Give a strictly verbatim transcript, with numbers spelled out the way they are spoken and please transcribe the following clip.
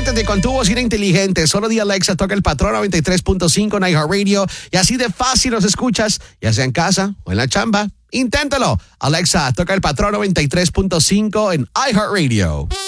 conéctate con tu bocina inteligente. Solo di Alexa, toca el patrón noventa y tres punto cinco en iHeartRadio y así de fácil nos escuchas, ya sea en casa o en la chamba. Inténtalo. Alexa, toca el patrón noventa y tres punto cinco en iHeartRadio.